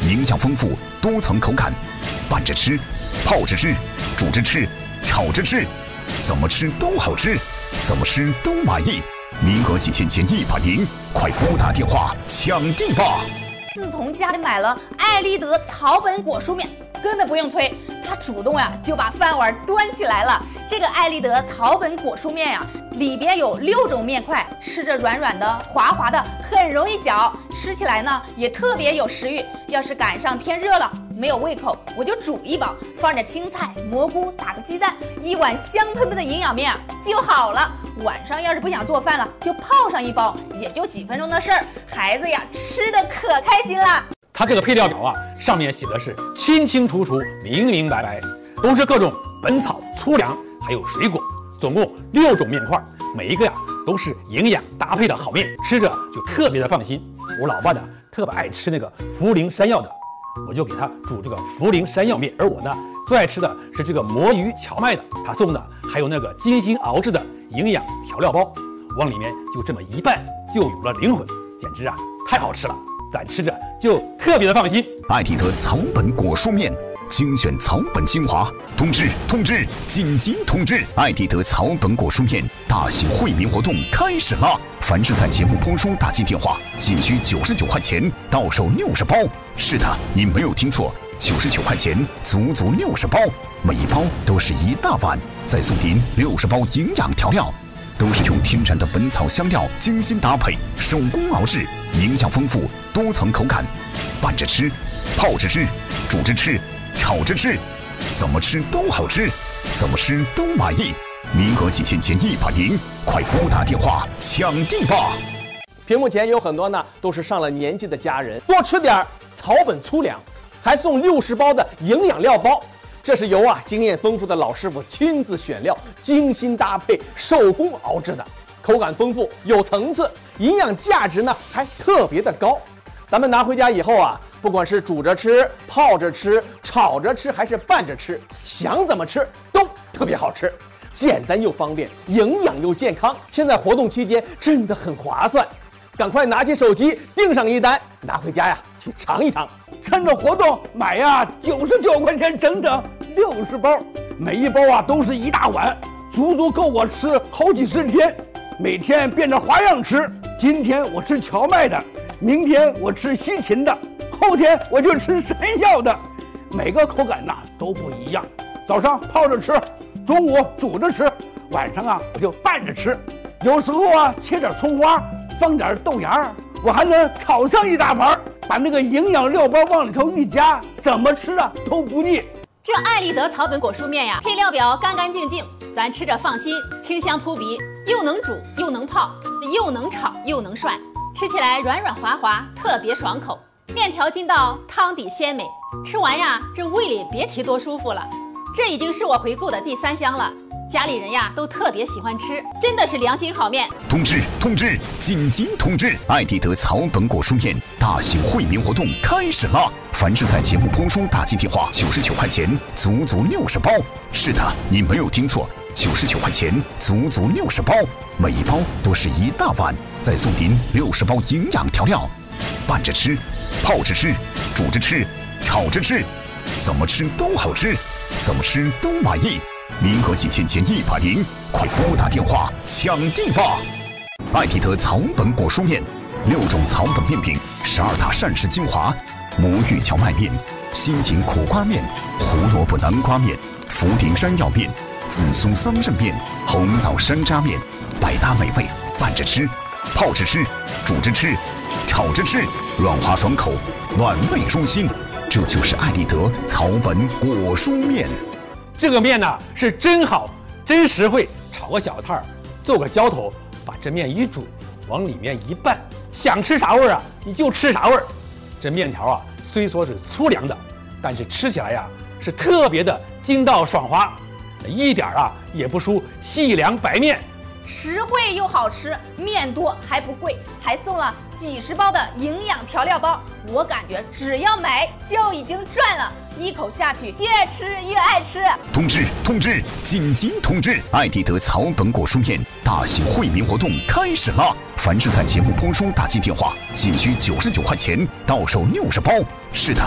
营养丰富，多层口感，拌着吃，泡着吃，煮着吃，炒着吃，怎么吃都好吃，怎么吃都满意。名额仅限前100名，快拨打电话抢定吧！ 自从家里买了爱立德草本果蔬面，根本不用催，他主动就把饭碗端起来了。这个爱立德草本果蔬面里边有6种面块，吃着软软的、滑滑的，很容易嚼，吃起来呢也特别有食欲。要是赶上天热了，没有胃口，我就煮一包，放着青菜、蘑菇，打个鸡蛋，一碗香喷喷的营养面就好了。晚上要是不想做饭了，就泡上一包，也就几分钟的事儿。孩子吃得可开心了。 它这个配料表上面写的是清清楚楚、明明白白，都是各种本草、粗粮，还有水果，总共6种面块，每一个都是营养搭配的好面，吃着就特别的放心。我老爸呢特别爱吃那个涪陵山药的，我就给他煮这个涪陵山药面，而我呢最爱吃的是这个魔芋荞麦的，他送的还有那个精心熬制的营养调料包，往里面就这么一拌，就有了灵魂，简直太好吃了，咱吃着就特别的放心。 爱立德草本果蔬面，精选草本精华。通知！紧急通知！爱立德草本果蔬面大型惠民活动开始了！凡是在节目播出打进电话，仅需99块钱，到手60包。是的，您没有听错，99块钱，足足60包，每一包都是一大碗，再送您60包营养调料，都是用天然的本草香料精心搭配，手工熬制，营养丰富，多层口感，拌着吃，泡着吃，煮着吃，炒着吃，怎么吃都好吃，怎么吃都满意。名额仅限前100名，快拨打电话抢定吧！ 屏幕前有很多都是上了年纪的家人，多吃点草本粗粮，还送60包的营养料包。这是由经验丰富的老师傅亲自选料，精心搭配，手工熬制的，口感丰富，有层次，营养价值呢还特别的高。咱们拿回家以后不管是煮着吃、泡着吃、炒着吃，还是拌着吃，想怎么吃都特别好吃，简单又方便，营养又健康。现在活动期间真的很划算，赶快拿起手机订上一单，拿回家去尝一尝。 趁着活动买99块钱，整整60包，每一包都是一大碗，足足够我吃好几十天，每天变着花样吃。今天我吃荞麦的，明天我吃西芹的，后天我就吃山药的，每个口感都不一样。早上泡着吃，中午煮着吃，晚上我就拌着吃，有时候切点葱花，放点豆芽，我还能炒上一大盘，把那个营养料包往里头一加，怎么吃都不腻。 这爱立德草本果蔬面配料表干干净净，咱吃着放心，清香扑鼻，又能煮又能泡，又能炒又能涮，吃起来软软滑滑，特别爽口。面条筋道，汤底鲜美，吃完这胃里别提多舒服了。这已经是我回顾的第3箱了，家里人都特别喜欢吃，真的是良心好面。 通知！紧急通知！爱立德草本果蔬面大型惠民活动开始了！凡是在节目播出打进电话，99块钱，足足60包。是的，你没有听错，99块钱，足足60包，每一包都是一大碗，再送您60包营养调料，拌着吃，泡着吃，煮着吃，炒着吃，怎么吃都好吃，怎么吃都满意。名额仅限前100名，快拨打电话抢定吧！爱立德草本果蔬面，6种草本面饼，12大膳食精华，魔芋荞麦面、西芹苦瓜面、胡萝卜南瓜面、涪陵山药面、紫苏桑葚面、红枣山楂面，百搭美味，拌着吃，泡着吃，煮着吃，炒着吃，软滑爽口，暖胃舒心。这就是爱立德草本果蔬面。 这个面是真好，真实惠，炒个小菜，做个浇头，把这面一煮，往里面一拌，想吃啥味你就吃啥味。这面条虽说是粗粮的，但是吃起来是特别的筋道爽滑，一点也不输细粮白面。 实惠又好吃，面多还不贵，还送了几十包的营养调料包。我感觉只要买就已经赚了，一口下去越吃越爱吃。 通知！紧急通知！爱立德草本果蔬面大型惠民活动开始了！凡是在节目播出打进电话，仅需99块钱，到手60包。是的，